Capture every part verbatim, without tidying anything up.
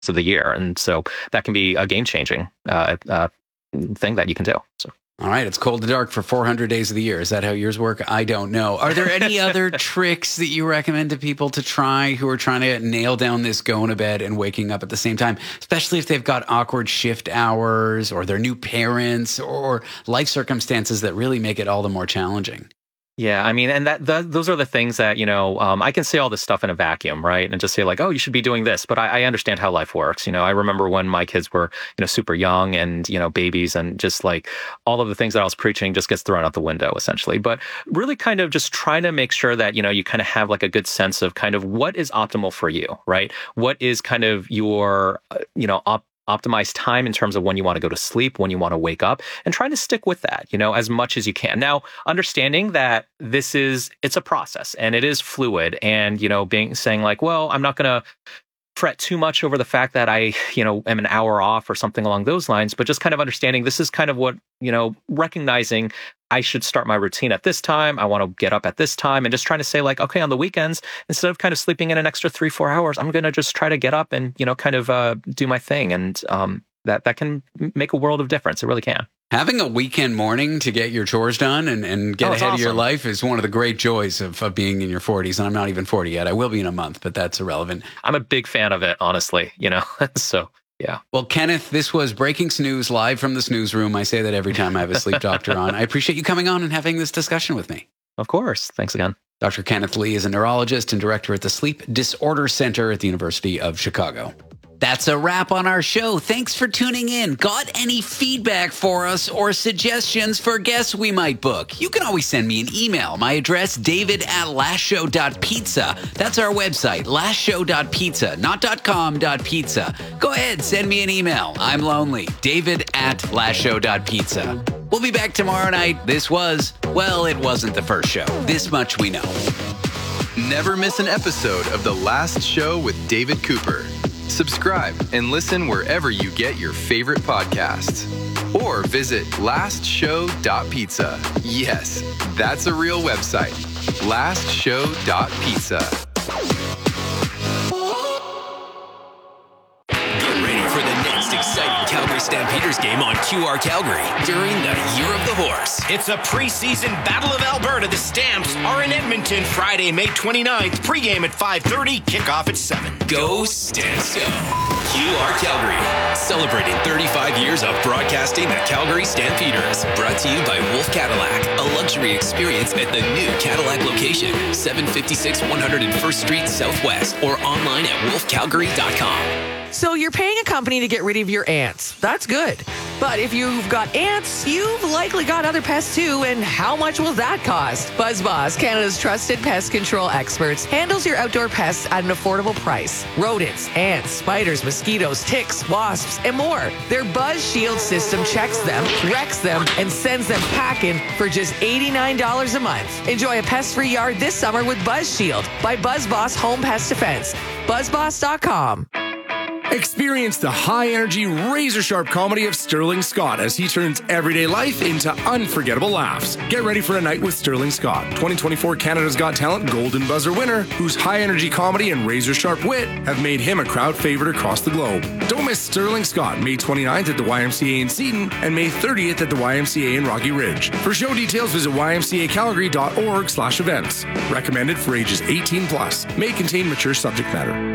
of the year. And so that can be a game-changing uh, uh, thing that you can do. So. All right, it's cold and dark for four hundred days of the year. Is that how yours work? I don't know. Are there any other tricks that you recommend to people to try who are trying to nail down this going to bed and waking up at the same time, especially if they've got awkward shift hours or they're new parents or life circumstances that really make it all the more challenging? Yeah, I mean, and that, that those are the things that, you know, um, I can say all this stuff in a vacuum, right? And just say like, oh, you should be doing this. But I, I understand how life works. You know, I remember when my kids were, you know, super young and, you know, babies, and just like all of the things that I was preaching just gets thrown out the window, essentially. But really kind of just trying to make sure that, you know, you kind of have like a good sense of kind of what is optimal for you, right? What is kind of your, uh, you know, op- optimize time in terms of when you want to go to sleep, when you want to wake up, and trying to stick with that, you know, as much as you can. Now, understanding that this is, it's a process and it is fluid, and, you know, being saying like, well, I'm not going to fret too much over the fact that I, you know, am an hour off or something along those lines, but just kind of understanding this is kind of what, you know, recognizing I should start my routine at this time. I want to get up at this time, and just trying to say like, okay, on the weekends, instead of kind of sleeping in an extra three, four hours, I'm going to just try to get up and, you know, kind of uh, do my thing. And um, that, that can make a world of difference. It really can. Having a weekend morning to get your chores done and, and get oh, ahead awesome. of your life is one of the great joys of, of being in your forties. And I'm not even forty yet. I will be in a month, but that's irrelevant. I'm a big fan of it, honestly, you know, so. Yeah. Well, Kenneth, this was Breaking Snooze live from the snooze room. I say that every time I have a sleep doctor on. I appreciate you coming on and having this discussion with me. Of course. Thanks again. Doctor Kenneth Lee is a neurologist and director at the Sleep Disorder Center at the University of Chicago. That's a wrap on our show. Thanks for tuning in. Got any feedback for us or suggestions for guests we might book? You can always send me an email. My address, david at lastshow.pizza. That's our website, lastshow.pizza, not .com, .pizza. Go ahead, send me an email. I'm lonely. David at lastshow.pizza. We'll be back tomorrow night. This was, well, it wasn't the first show. This much we know. Never miss an episode of The Last Show with David Cooper. Subscribe and listen wherever you get your favorite podcasts. Or visit last show dot pizza. Yes, that's a real website. last show dot pizza. Get ready for the next exciting Calgary Stampeders game on Q R Calgary during the Year of the Horse. It's a preseason Battle of Alberta. The Stamps are in Edmonton Friday, May twenty-ninth. Pregame at five thirty, kickoff at seven. Go Stamps Go! Q R Calgary, celebrating thirty-five years of broadcasting the Calgary Stampeders. Brought to you by Wolf Cadillac, a luxury experience at the new Cadillac location, seven fifty-six one hundred first Street Southwest, or online at wolf calgary dot com. So you're paying a company to get rid of your ants. That's good. But if you've got ants, you've likely got other pests too, and how much will that cost? BuzzBoss, Canada's trusted pest control experts, handles your outdoor pests at an affordable price. Rodents, ants, spiders, mosquitoes, ticks, wasps, and more. Their Buzz Shield system checks them, wrecks them, and sends them packing for just eighty-nine dollars a month. Enjoy a pest-free yard this summer with Buzz Shield by BuzzBoss Home Pest Defense. buzz boss dot com. Experience the high-energy, razor-sharp comedy of Sterling Scott as he turns everyday life into unforgettable laughs. Get ready for a night with Sterling Scott, twenty twenty-four Canada's Got Talent Golden Buzzer winner, whose high-energy comedy and razor-sharp wit have made him a crowd favorite across the globe. Don't miss Sterling Scott, May twenty-ninth at the Y M C A in Seton and May thirtieth at the Y M C A in Rocky Ridge. For show details, visit y m c a calgary dot org slash events. Recommended for ages eighteen plus. May contain mature subject matter.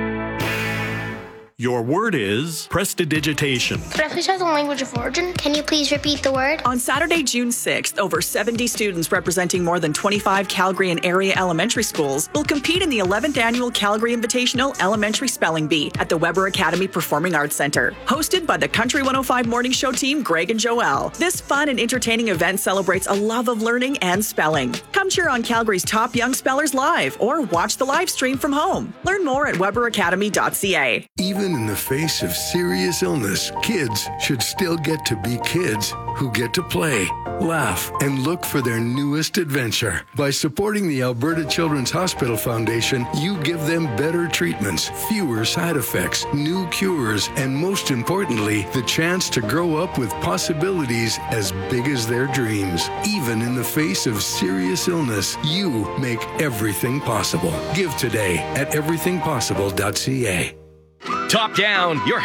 Your word is prestidigitation. Could I please have the language of origin? Can you please repeat the word? On Saturday, June sixth, over seventy students representing more than twenty-five Calgary and area elementary schools will compete in the eleventh annual Calgary Invitational Elementary Spelling Bee at the Weber Academy Performing Arts Center. Hosted by the Country one oh five Morning Show team, Greg and Joelle. This fun and entertaining event celebrates a love of learning and spelling. Come cheer on Calgary's top young spellers live or watch the live stream from home. Learn more at weber academy dot c a. Even in the face of serious illness, kids should still get to be kids who get to play, laugh, and look for their newest adventure. By supporting the Alberta Children's Hospital Foundation, you give them better treatments, fewer side effects, new cures, and most importantly, the chance to grow up with possibilities as big as their dreams. Even in the face of serious illness, you make everything possible. Give today at everything possible dot c a. Top Down, your